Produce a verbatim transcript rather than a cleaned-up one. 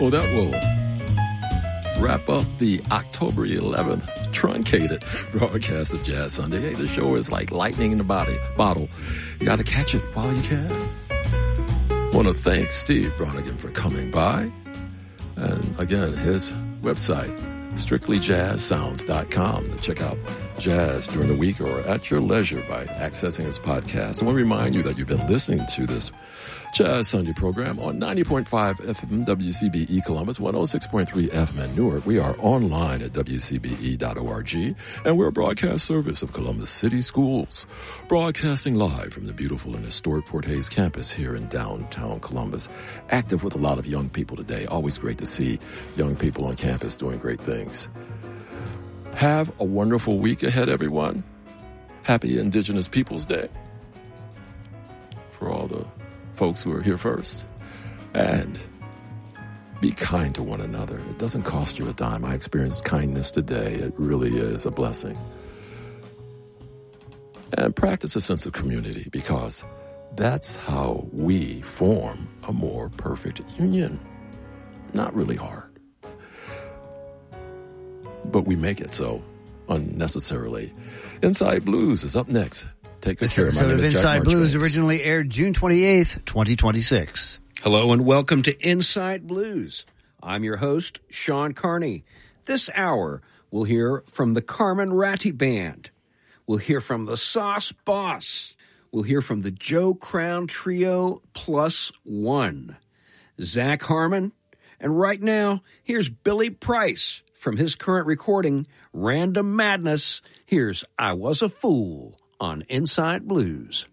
Well, that will wrap up the October eleventh truncated broadcast of Jazz Sunday. Hey, the show is like lightning in the body, bottle. You got to catch it while you can. Want to thank Steve Bronigan for coming by. And again, his website, strictly jazz sounds dot com, to check out jazz during the week or at your leisure by accessing his podcast. I want to remind you that you've been listening to this Jazz Sunday program on ninety point five F M W C B E Columbus, one oh six point three F M in Newark. We are online at w c b e dot org, and we're a broadcast service of Columbus City Schools, broadcasting live from the beautiful and historic Fort Hays campus here in downtown Columbus. Active with a lot of young people today. Always great to see young people on campus doing great things. Have a wonderful week ahead, everyone. Happy Indigenous Peoples Day for all the folks who are here first. And be kind to one another. It doesn't cost you a dime. I experienced kindness today. It really is a blessing. And practice a sense of community, because that's how we form a more perfect union. Not really hard, but we make it so unnecessarily. Inside Blues is up next. Take good care. My name is Jack Inside Blues Marchbanks. originally aired June twenty-eighth, twenty twenty-six. Hello and welcome to Inside Blues. I'm your host, Sean Carney. This hour, we'll hear from the Carmen Ratti Band. We'll hear from the Sauce Boss. We'll hear from the Joe Crown Trio Plus One, Zach Harmon. And right now, here's Billy Price from his current recording, Random Madness. Here's I Was a Fool on Inside Blues.